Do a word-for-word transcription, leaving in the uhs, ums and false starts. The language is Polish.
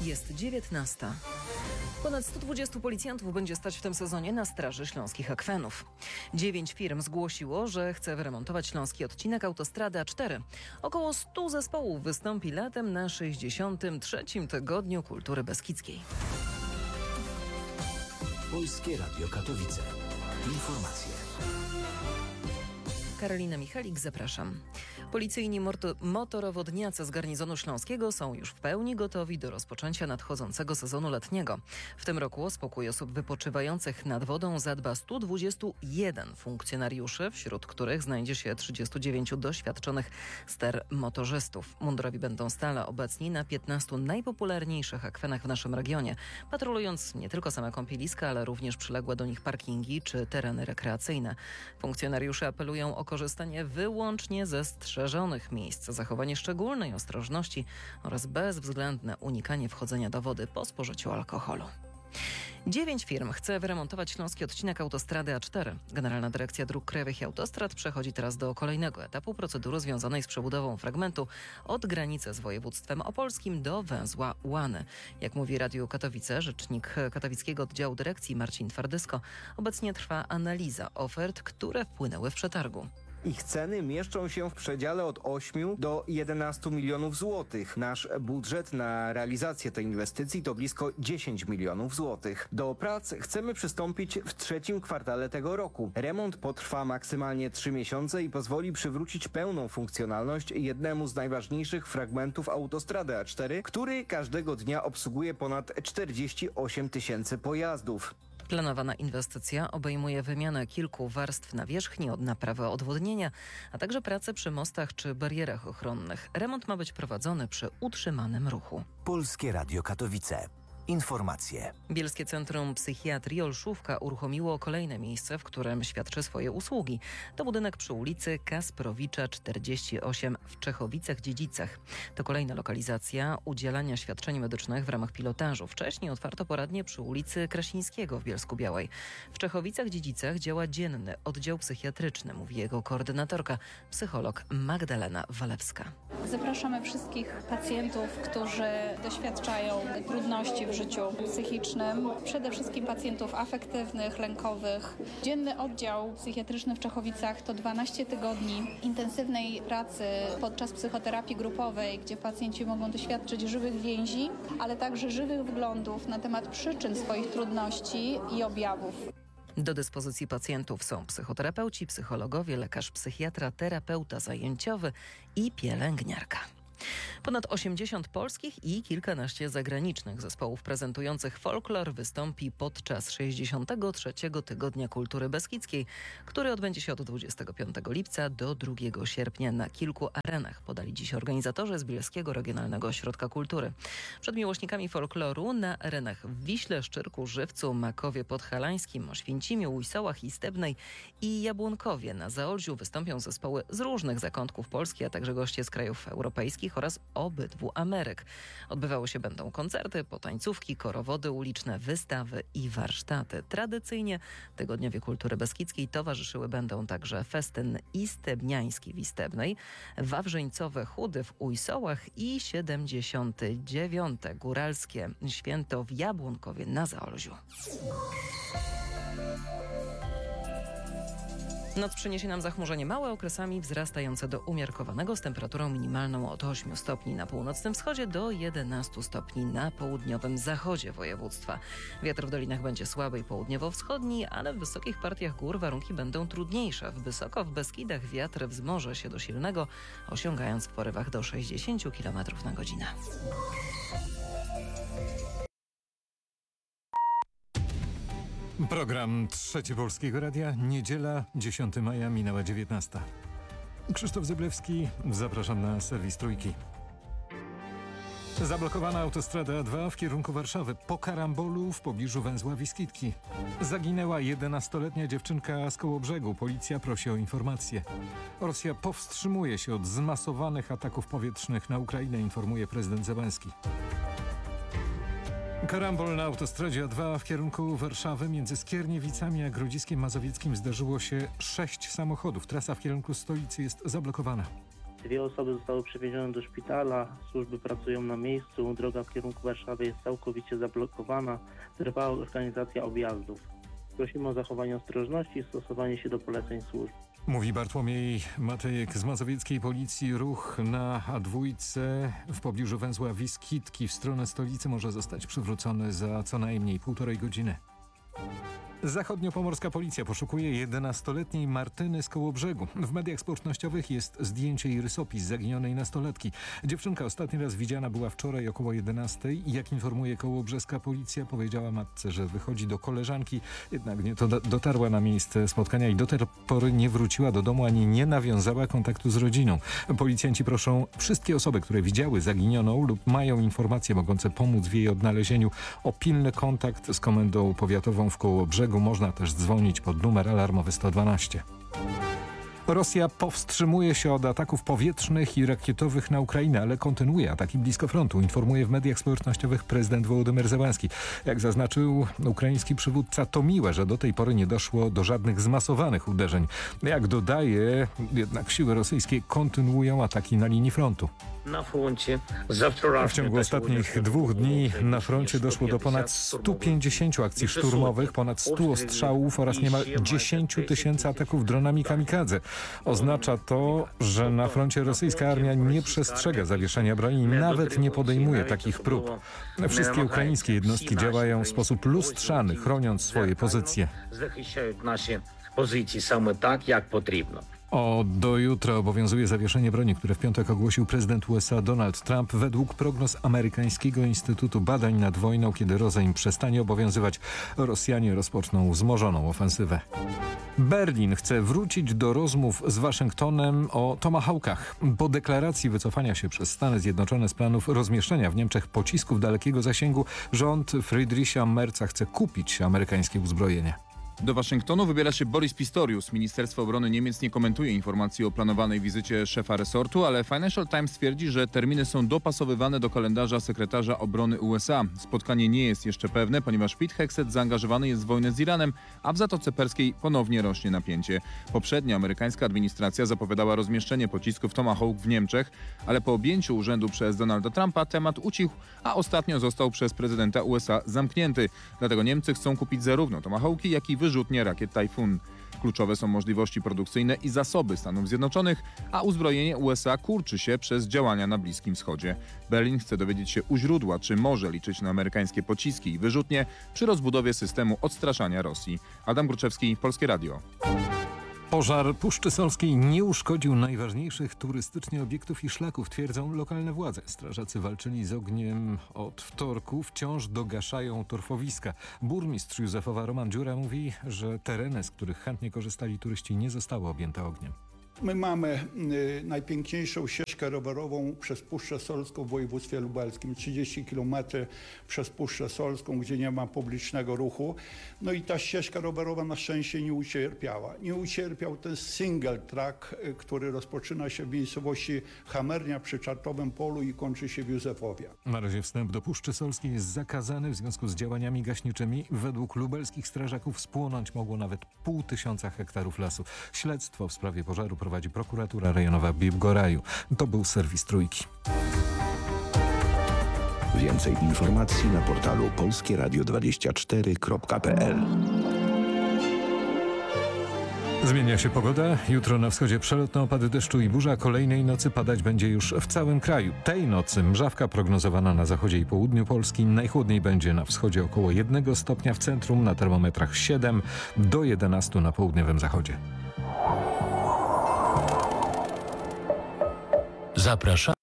Jest dziewiętnasta. Ponad stu dwudziestu policjantów będzie stać w tym sezonie na straży śląskich akwenów. Dziewięć firm zgłosiło, że chce wyremontować śląski odcinek autostrady A cztery. Około stu zespołów wystąpi latem na sześćdziesiątym trzecim Tygodniu Kultury Beskidzkiej. Polskie Radio Katowice. Informacje. Karolina Michalik, zapraszam. Policyjni motorowodniacy z garnizonu śląskiego są już w pełni gotowi do rozpoczęcia nadchodzącego sezonu letniego. W tym roku o spokój osób wypoczywających nad wodą zadba stu dwudziestu jeden funkcjonariuszy, wśród których znajdzie się trzydziestu dziewięciu doświadczonych ster motorzystów. Mundurowi będą stale obecni na piętnastu najpopularniejszych akwenach w naszym regionie, patrolując nie tylko same kąpieliska, ale również przyległe do nich parkingi czy tereny rekreacyjne. Funkcjonariusze apelują o korzystanie wyłącznie ze strzeżonych miejsc, zachowanie szczególnej ostrożności oraz bezwzględne unikanie wchodzenia do wody po spożyciu alkoholu. Dziewięć firm chce wyremontować śląski odcinek autostrady A cztery. Generalna Dyrekcja Dróg Krajowych i Autostrad przechodzi teraz do kolejnego etapu procedury związanej z przebudową fragmentu od granicy z województwem opolskim do węzła Łany. Jak mówi Radiu Katowice, rzecznik katowickiego oddziału dyrekcji Marcin Twardysko, obecnie trwa analiza ofert, które wpłynęły w przetargu. Ich ceny mieszczą się w przedziale od ośmiu do jedenastu milionów złotych. Nasz budżet na realizację tej inwestycji to blisko dziesięć milionów złotych. Do prac chcemy przystąpić w trzecim kwartale tego roku. Remont potrwa maksymalnie trzy miesiące i pozwoli przywrócić pełną funkcjonalność jednemu z najważniejszych fragmentów autostrady A cztery, który każdego dnia obsługuje ponad czterdzieści osiem tysięcy pojazdów. Planowana inwestycja obejmuje wymianę kilku warstw nawierzchni od naprawy odwodnienia, a także prace przy mostach czy barierach ochronnych. Remont ma być prowadzony przy utrzymanym ruchu. Polskie Radio Katowice. Informacje. Bielskie Centrum Psychiatrii Olszówka uruchomiło kolejne miejsce, w którym świadczy swoje usługi. To budynek przy ulicy Kasprowicza czterdzieści osiem w Czechowicach-Dziedzicach. To kolejna lokalizacja udzielania świadczeń medycznych w ramach pilotażu. Wcześniej otwarto poradnię przy ulicy Krasińskiego w Bielsku-Białej. W Czechowicach-Dziedzicach działa dzienny oddział psychiatryczny, mówi jego koordynatorka, psycholog Magdalena Walewska. Zapraszamy wszystkich pacjentów, którzy doświadczają trudności w życiu psychicznym, przede wszystkim pacjentów afektywnych, lękowych. Dzienny oddział psychiatryczny w Czechowicach to dwanaście tygodni intensywnej pracy podczas psychoterapii grupowej, gdzie pacjenci mogą doświadczyć żywych więzi, ale także żywych wglądów na temat przyczyn swoich trudności i objawów. Do dyspozycji pacjentów są psychoterapeuci, psychologowie, lekarz psychiatra, terapeuta zajęciowy i pielęgniarka. Ponad osiemdziesiąt polskich i kilkanaście zagranicznych zespołów prezentujących folklor wystąpi podczas sześćdziesiątego trzeciego Tygodnia Kultury Beskidzkiej, który odbędzie się od dwudziestego piątego lipca do drugiego sierpnia na kilku arenach, podali dziś organizatorzy z Bielskiego Regionalnego Ośrodka Kultury. Przed miłośnikami folkloru na arenach w Wiśle, Szczyrku, Żywcu, Makowie Podhalańskim, Oświęcimiu, Ujsołach i Stebnej i Jabłonkowie. Na Zaolziu wystąpią zespoły z różnych zakątków Polski, a także goście z krajów europejskich oraz obydwu Ameryk. Odbywały się będą koncerty, potańcówki, korowody uliczne, wystawy i warsztaty. Tradycyjnie Tygodniowi Kultury Beskidzkiej towarzyszyły będą także festyn istebniański w Istebnej, wawrzyńcowe chudy w Ujsołach i siedemdziesiąte dziewiąte góralskie święto w Jabłonkowie na Zaolziu. Noc przyniesie nam zachmurzenie małe, okresami wzrastające do umiarkowanego z temperaturą minimalną od ośmiu stopni na północnym wschodzie do jedenastu stopni na południowym zachodzie województwa. Wiatr w dolinach będzie słaby i południowo-wschodni, ale w wysokich partiach gór warunki będą trudniejsze. Wysoko w Beskidach wiatr wzmoże się do silnego, osiągając w porywach do sześćdziesięciu kilometrów na godzinę. Program Trzeci Polskiego Radia, niedziela, dziesiątego maja, minęła dziewiętnasta. Krzysztof Zyblewski, zapraszam na serwis Trójki. Zablokowana autostrada A dwa w kierunku Warszawy po karambolu w pobliżu węzła Wiskitki. Zaginęła jedenastoletnia dziewczynka z Kołobrzegu. Policja prosi o informacje. Rosja powstrzymuje się od zmasowanych ataków powietrznych na Ukrainę, informuje prezydent Zełenski. Karambol na autostradzie A dwa w kierunku Warszawy między Skierniewicami a Grodziskiem Mazowieckim zdarzyło się sześć samochodów. Trasa w kierunku stolicy jest zablokowana. Dwie osoby zostały przewiezione do szpitala, służby pracują na miejscu, droga w kierunku Warszawy jest całkowicie zablokowana, trwa organizacja objazdów. Prosimy o zachowanie ostrożności i stosowanie się do poleceń służb. Mówi Bartłomiej Matejek z mazowieckiej policji. Ruch na A dwa w pobliżu węzła Wiskitki w stronę stolicy może zostać przywrócony za co najmniej półtorej godziny. Zachodniopomorska policja poszukuje jedenastoletniej Martyny z Kołobrzegu. W mediach społecznościowych jest zdjęcie i rysopis zaginionej nastolatki. Dziewczynka ostatni raz widziana była wczoraj około jedenastej. Jak informuje kołobrzeska policja, powiedziała matce, że wychodzi do koleżanki. Jednak nie to dotarła na miejsce spotkania i do tej pory nie wróciła do domu ani nie nawiązała kontaktu z rodziną. Policjanci proszą wszystkie osoby, które widziały zaginioną lub mają informacje mogące pomóc w jej odnalezieniu, o pilny kontakt z Komendą Powiatową w Kołobrzegu. Można też dzwonić pod numer alarmowy sto dwanaście. Rosja powstrzymuje się od ataków powietrznych i rakietowych na Ukrainę, ale kontynuuje ataki blisko frontu, informuje w mediach społecznościowych prezydent Wołodymyr Zełenski. Jak zaznaczył ukraiński przywódca, to miłe, że do tej pory nie doszło do żadnych zmasowanych uderzeń. Jak dodaje, jednak siły rosyjskie kontynuują ataki na linii frontu. Na froncie W ciągu ostatnich dwóch dni na froncie doszło do ponad stu pięćdziesięciu akcji szturmowych, ponad stu ostrzałów oraz niemal dziesięciu tysięcy ataków dronami kamikadze. Oznacza to, że na froncie rosyjska armia nie przestrzega zawieszenia broni i nawet nie podejmuje takich prób. Wszystkie ukraińskie jednostki działają w sposób lustrzany, chroniąc swoje pozycje. Захищають наші позиції саме так, як потрібно. O, do jutra obowiązuje zawieszenie broni, które w piątek ogłosił prezydent U S A Donald Trump. Według prognoz amerykańskiego Instytutu Badań nad Wojną, kiedy rozejm przestanie obowiązywać, Rosjanie rozpoczną wzmożoną ofensywę. Berlin chce wrócić do rozmów z Waszyngtonem o Tomahawkach. Po deklaracji wycofania się przez Stany Zjednoczone z planów rozmieszczenia w Niemczech pocisków dalekiego zasięgu, rząd Friedricha Merza chce kupić amerykańskie uzbrojenie. Do Waszyngtonu wybiera się Boris Pistorius. Ministerstwo Obrony Niemiec nie komentuje informacji o planowanej wizycie szefa resortu, ale Financial Times twierdzi, że terminy są dopasowywane do kalendarza sekretarza obrony U S A. Spotkanie nie jest jeszcze pewne, ponieważ Pete Hegseth zaangażowany jest w wojnę z Iranem, a w Zatoce Perskiej ponownie rośnie napięcie. Poprzednia amerykańska administracja zapowiadała rozmieszczenie pocisków Tomahawk w Niemczech, ale po objęciu urzędu przez Donalda Trumpa temat ucichł, a ostatnio został przez prezydenta U S A zamknięty. Dlatego Niemcy chcą kupić zarówno Tomahawki, jak i wyrzutnie rakiet Tajfun. Kluczowe są możliwości produkcyjne i zasoby Stanów Zjednoczonych, a uzbrojenie U S A kurczy się przez działania na Bliskim Wschodzie. Berlin chce dowiedzieć się u źródła, czy może liczyć na amerykańskie pociski i wyrzutnie przy rozbudowie systemu odstraszania Rosji. Adam Gruczewski, Polskie Radio. Pożar Puszczy Solskiej nie uszkodził najważniejszych turystycznie obiektów i szlaków, twierdzą lokalne władze. Strażacy walczyli z ogniem od wtorku, wciąż dogaszają torfowiska. Burmistrz Józefowa Roman Dziura mówi, że tereny, z których chętnie korzystali turyści, nie zostały objęte ogniem. My mamy y, najpiękniejszą ścieżkę rowerową przez Puszczę Solską w województwie lubelskim. trzydzieści kilometrów przez Puszczę Solską, gdzie nie ma publicznego ruchu. No i ta ścieżka rowerowa na szczęście nie ucierpiała. Nie ucierpiał ten single track, y, który rozpoczyna się w miejscowości Hamernia przy Czartowym Polu i kończy się w Józefowie. Na razie wstęp do Puszczy Solskiej jest zakazany w związku z działaniami gaśniczymi. Według lubelskich strażaków spłonąć mogło nawet pół tysiąca hektarów lasu. Śledztwo w sprawie pożaru prowadzi prokuratura rejonowa Biłgoraju. To był serwis Trójki. Więcej informacji na portalu polskie radio dwadzieścia cztery kropka p l. Zmienia się pogoda. Jutro na wschodzie przelotne opady deszczu i burza. Kolejnej nocy padać będzie już w całym kraju. Tej nocy mrzawka prognozowana na zachodzie i południu Polski. Najchłodniej będzie na wschodzie około jednego stopnia, w centrum na termometrach siedem do jedenastu na południowym zachodzie. Zapraszamy.